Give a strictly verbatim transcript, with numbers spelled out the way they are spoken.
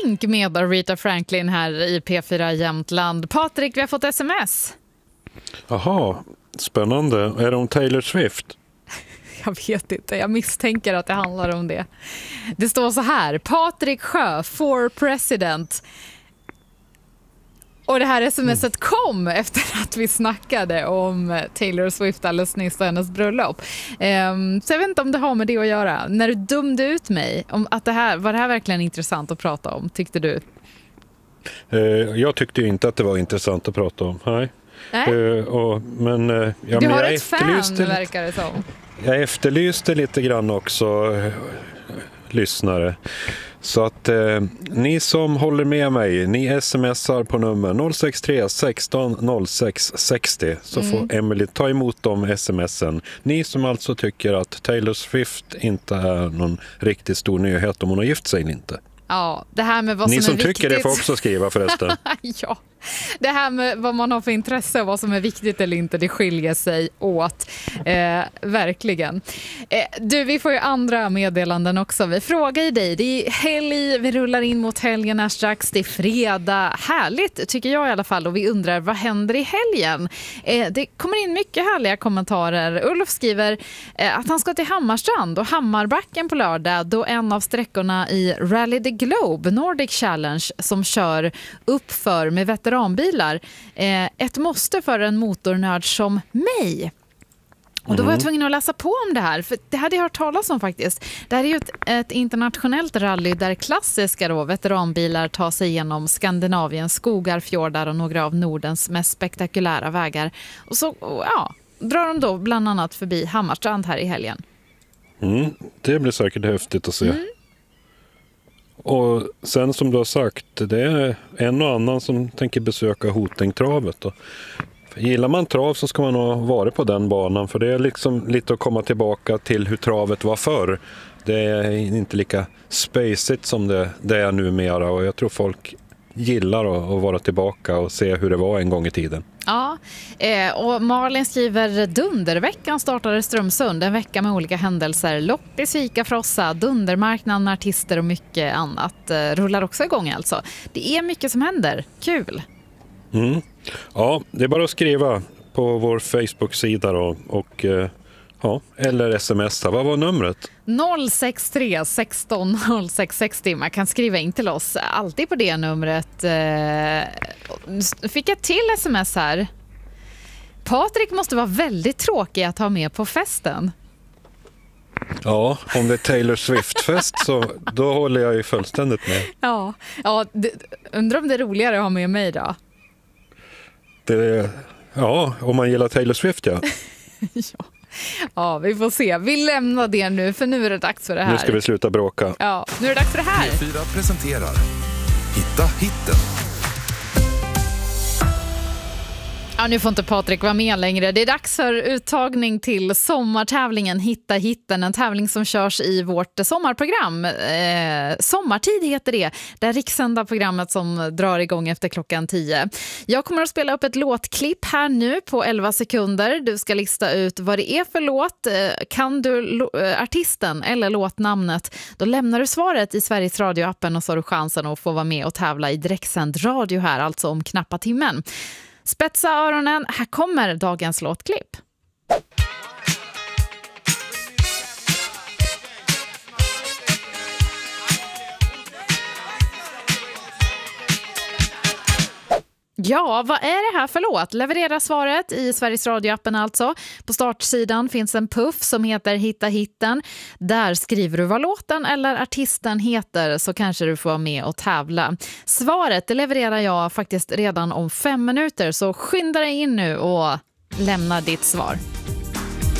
Pink med Aretha Franklin här i P fyra Jämtland. Patrik, vi har fått sms. Jaha, spännande. Är det om Taylor Swift? Jag vet inte, jag misstänker att det handlar om det. Det står så här: Patrik Sjö, for president. Och det här smset kom efter att vi snackade om Taylor Swift alldeles nyss och hennes bröllop. Um, så jag vet inte om det har med det att göra. När du dömde ut mig, om att det här, var det här verkligen intressant att prata om, tyckte du? Uh, jag tyckte ju inte att det var intressant att prata om. Nej. Nej. Uh, och, men, uh, ja, du men har jag ett fan, verkar det som. Jag efterlyste lite grann också uh, lyssnare. Så att eh, ni som håller med mig, ni smsar på nummer noll sex tre sexton noll sex sextio så mm. får Emily ta emot de smsen. Ni som alltså tycker att Taylor Swift inte är någon riktigt stor nyhet om hon har gift sig eller inte. Ja, det här med vad ni som, som är tycker viktigt. Det får också skriva förresten. Ja, det här med vad man har för intresse och vad som är viktigt eller inte, det skiljer sig åt. Eh, verkligen. Eh, du, vi får ju andra meddelanden också. Vi frågar ju dig, det är helg, vi rullar in mot helgen här strax, det är fredag. Härligt, tycker jag i alla fall. Och vi undrar, vad händer i helgen? Eh, det kommer in mycket härliga kommentarer. Ulf skriver eh, att han ska till Hammarstrand och Hammarbacken på lördag, då en av sträckorna i Rally the Globe, Nordic Challenge, som kör uppför med veteranbilar. Eh, ett måste för en motornörd som mig. Och då var jag tvungen att läsa på om det här, för det hade jag hört talas om faktiskt. Det här är ju ett, ett internationellt rally där klassiska då, veteranbilar tar sig igenom Skandinaviens skogar, fjordar och några av Nordens mest spektakulära vägar. Och så ja, drar de då bland annat förbi Hammarstrand här i helgen. Mm, det blir säkert häftigt att se. Mm. Och sen som du har sagt, det är en och annan som tänker besöka Hotingtravet. Och gillar man trav så ska man nog vara på den banan, för det är liksom lite att komma tillbaka till hur travet var förr. Det är inte lika spacigt som det, det är numera, och jag tror folk gillar att, att vara tillbaka och se hur det var en gång i tiden. Ja, eh, och Malin skriver Dunderveckan startade i Strömsund, en vecka med olika händelser, loppis, fika, frossa, dundermarknad med artister och mycket annat eh, rullar också igång alltså. Det är mycket som händer, kul! Mm. Ja, det är bara att skriva på vår Facebook-sida då, och eh, ja, eller smsa. Vad var numret? noll sex tre sexton noll sex sextio. Man kan skriva in till oss alltid på det numret. Eh, fick jag till sms här. Patrik måste vara väldigt tråkig att ha med på festen. Ja, om det är Taylor Swift-fest så då håller jag ju fullständigt med. Ja, ja det, undrar om det är roligare att ha med mig då. Det, ja, om man gillar Taylor Swift, ja. Ja. Ja, vi får se. Vi lämnar det nu, för nu är det dags för det här. Nu ska vi sluta bråka. Ja, nu är det dags för det här. P fyra presenterar Hitta hitten. Ja, nu får inte Patrik vara med längre. Det är dags för uttagning till sommartävlingen Hitta hitten. En tävling som körs i vårt sommarprogram. Eh, Sommartid heter det. Det är riksända programmet som drar igång efter klockan tio. Jag kommer att spela upp ett låtklipp här nu på elva sekunder. Du ska lista ut vad det är för låt. Kan du lo- artisten eller låtnamnet, då lämnar du svaret i Sveriges Radio-appen och så har du chansen att få vara med och tävla i direktsänd radio här, alltså om knappa timmen. Spetsa öronen, här kommer dagens låtklipp. Ja, vad är det här för låt? Leverera svaret i Sveriges Radio-appen alltså. På startsidan finns en puff som heter Hitta hitten. Där skriver du vad låten eller artisten heter, så kanske du får vara med och tävla. Svaret det levererar jag faktiskt redan om fem minuter, så skynda dig in nu och lämna ditt svar.